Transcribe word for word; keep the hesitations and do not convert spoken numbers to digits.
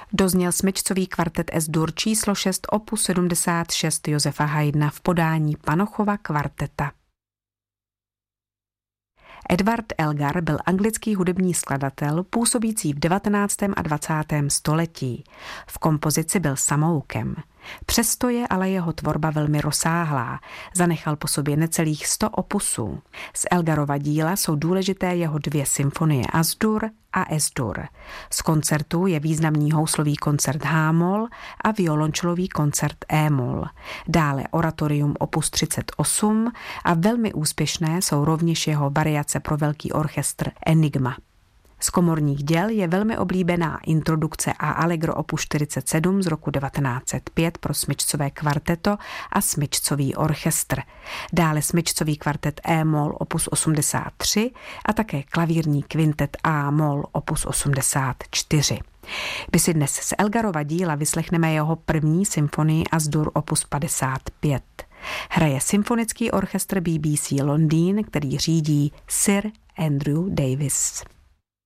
Dozněl smyčcový kvartet Es-dur číslo šest opus sedmdesát šest Josefa Haydna v podání Panochova kvarteta. Edward Elgar byl anglický hudební skladatel působící v devatenáctém a dvacátém století. V kompozici byl samoukem. Přesto je ale jeho tvorba velmi rozsáhlá. Zanechal po sobě necelých sto opusů. Z Elgarova díla jsou důležité jeho dvě symfonie As-dur a Es-dur. Z koncertů je významný houslový koncert H-moll a violončelový koncert E-moll. Dále oratorium opus třicet osm a velmi úspěšné jsou rovněž jeho variace pro velký orchestr Enigma. Z komorních děl je velmi oblíbená introdukce a allegro opus čtyřicet sedm z roku devatenáct set pět pro smyčcové kvarteto a smyčcový orchestr. Dále smyčcový kvartet E-moll opus osmdesát tři a také klavírní kvintet A-moll opus osmdesát čtyři. My si dnes z Elgarova díla vyslechneme jeho první symfonii As-dur opus padesát pět. Hraje symfonický orchestr B B C Londýn, který řídí Sir Andrew Davis.